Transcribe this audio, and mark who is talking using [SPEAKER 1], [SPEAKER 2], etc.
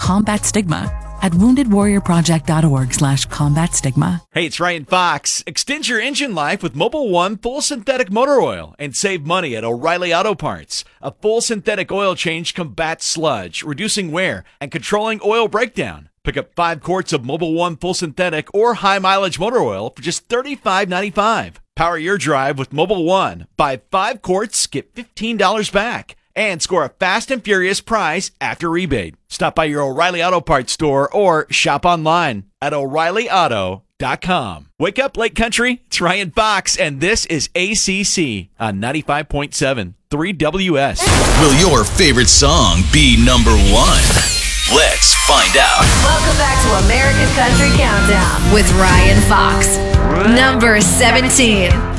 [SPEAKER 1] combat stigma at woundedwarriorproject.org/combat stigma.
[SPEAKER 2] Hey, it's Ryan Fox. Extend your engine life with Mobil 1 full synthetic motor oil and save money at O'Reilly Auto Parts. A full synthetic oil change combats sludge, reducing wear and controlling oil breakdown. Pick up 5 quarts of Mobil 1 full synthetic or high mileage motor oil for just $35.95. Power your drive with Mobil 1. Buy 5 quarts, get $15 back, and score a fast and furious prize after rebate. Stop by your O'Reilly Auto Parts store or shop online at O'ReillyAuto.com. Wake up, Lake Country. It's Ryan Fox, and this is ACC on 95.7 3WS.
[SPEAKER 3] Will your favorite song be number 1? Let's find out.
[SPEAKER 4] Welcome back to American Country Countdown with Ryan Fox. Number 17.